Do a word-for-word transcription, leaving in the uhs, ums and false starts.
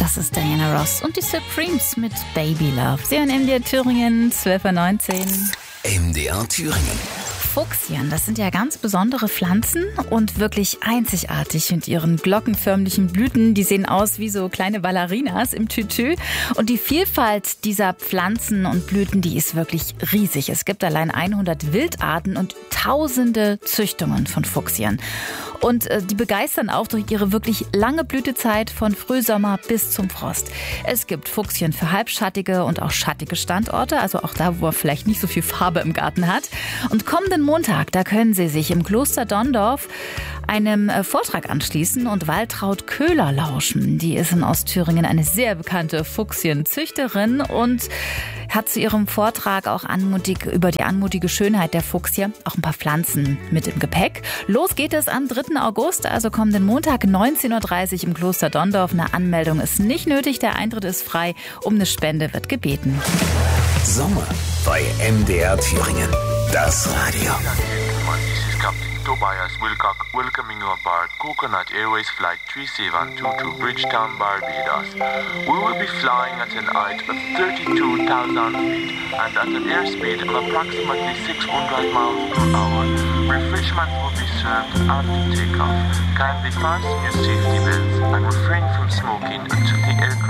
Das ist Diana Ross und die Supremes mit Baby Love. Sie hören M D R Thüringen, zwölf Uhr neunzehn. M D R Thüringen. Fuchsien, das sind ja ganz besondere Pflanzen und wirklich einzigartig mit ihren glockenförmlichen Blüten. Die sehen aus wie so kleine Ballerinas im Tütü. Und die Vielfalt dieser Pflanzen und Blüten, die ist wirklich riesig. Es gibt allein hundert Wildarten und tausende Züchtungen von Fuchsien. Und äh, die begeistern auch durch ihre wirklich lange Blütezeit von Frühsommer bis zum Frost. Es gibt Fuchsien für halbschattige und auch schattige Standorte, also auch da, wo er vielleicht nicht so viel Farbe im Garten hat. Und kommenden Montag, da können Sie sich im Kloster Donndorf einem äh, Vortrag anschließen und Waltraud Köhler lauschen. Die ist in Ostthüringen eine sehr bekannte Fuchsienzüchterin und hat zu ihrem Vortrag auch anmutig über die anmutige Schönheit der Fuchsie auch ein paar Pflanzen mit im Gepäck. Los geht es am dritten August, also kommenden Montag, neunzehn Uhr dreißig im Kloster Donndorf. Eine Anmeldung ist nicht nötig, der Eintritt ist frei. Um eine Spende wird gebeten. Sommer bei M D R Thüringen. Das Radio. Tobias Wilcock welcoming you aboard Coconut Airways Flight three seven two to Bridgetown, Barbados. We will be flying at an height of thirty-two thousand feet and at an airspeed of approximately six hundred miles per hour. Refreshments will be served after takeoff. Kindly fasten your safety belts and refrain from smoking until the aircraft